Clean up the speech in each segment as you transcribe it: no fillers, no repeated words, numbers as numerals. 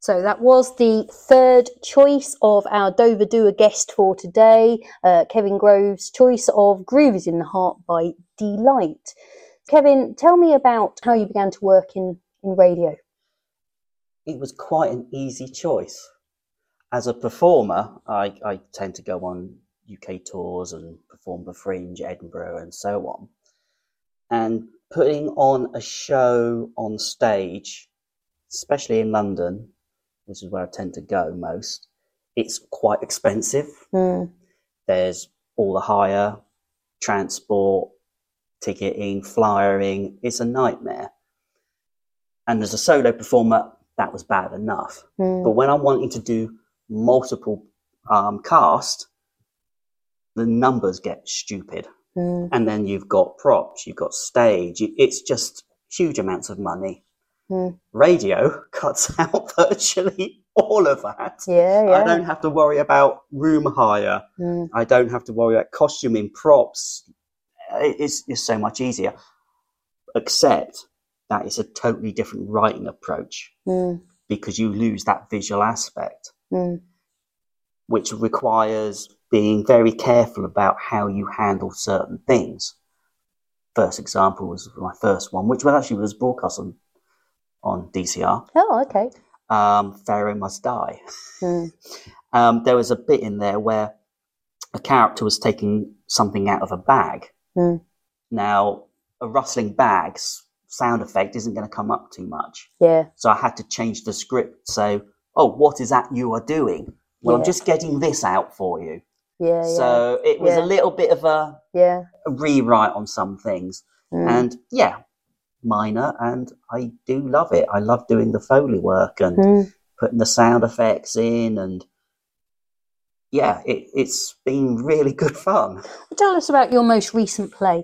So that was the third choice of our Dover Doer guest for today, Kevin Grove's choice of Groove is in the Heart by Delight. Kevin, tell me about how you began to work in radio. It was quite an easy choice. As a performer, I tend to go on UK tours and perform the Fringe, Edinburgh and so on. And putting on a show on stage, especially in London, which is where I tend to go most, it's quite expensive. There's all the hire, transport, ticketing, flyering. It's a nightmare. And as a solo performer, that was bad enough. But when I'm wanting to do multiple cast, the numbers get stupid. And then you've got props, you've got stage. It's just huge amounts of money. Radio cuts out virtually all of that. I don't have to worry about room hire. I don't have to worry about costuming, props. It's so much easier. Except that it's a totally different writing approach because you lose that visual aspect, which requires being very careful about how you handle certain things. First example was my first one, which was broadcast on DCR. Oh, okay. Pharaoh Must Die. There was a bit in there where a character was taking something out of a bag. Now, a rustling bag's sound effect isn't going to come up too much. So I had to change the script. So, what is that you are doing? Well, I'm just getting this out for you. So it was a little bit of a rewrite on some things. And minor, and I do love it. I love doing the Foley work and putting the sound effects in, and it's been really good fun. Tell us about your most recent play.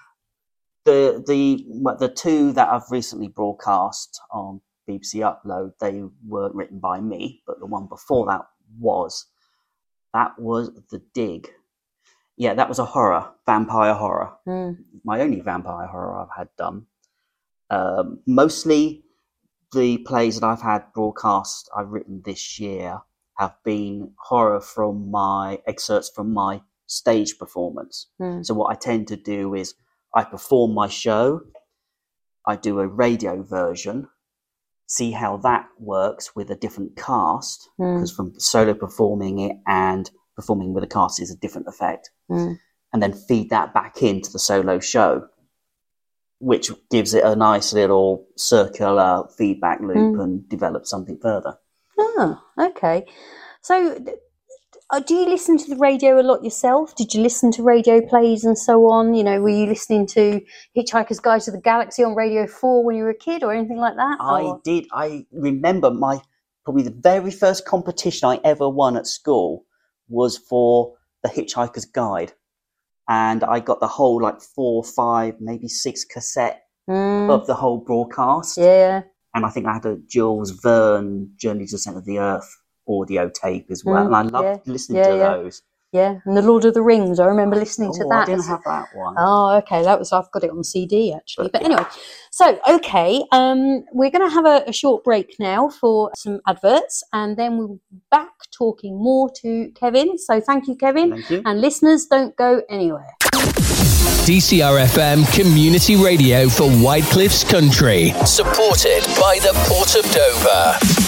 The two that I've recently broadcast on BBC Upload, they weren't written by me, but the one before that was The Dig. Yeah, that was a horror, vampire horror. My only vampire horror I've had done. Mostly the plays that I've had broadcast, I've written this year, have been horror from my excerpts from my stage performance. So what I tend to do is I perform my show, I do a radio version, see how that works with a different cast, because from solo performing it and performing with a cast is a different effect, and then feed that back into the solo show, which gives it a nice little circular feedback loop and develop something further. Oh, okay. So do you listen to the radio a lot yourself? Did you listen to radio plays and so on? You know, were you listening to Hitchhiker's Guide to the Galaxy on Radio 4 when you were a kid or anything like that? I did. I remember probably the very first competition I ever won at school was for the Hitchhiker's Guide. And I got the whole 4, 5, maybe 6 cassette of the whole broadcast. Yeah. And I think I had a Jules Verne Journey to the Centre of the Earth audio tape as well. And I loved listening to those. Yeah, and The Lord of the Rings. I remember listening to that. I didn't have that one. Oh, okay. I've got it on CD actually. But anyway, so okay, we're going to have a short break now for some adverts, and then we'll be back talking more to Kevin. So thank you, Kevin. Thank you. And listeners, don't go anywhere. DCR FM Community Radio for Whitecliffs Country, supported by the Port of Dover.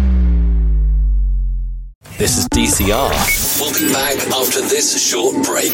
This is DCR. We'll be back after this short break.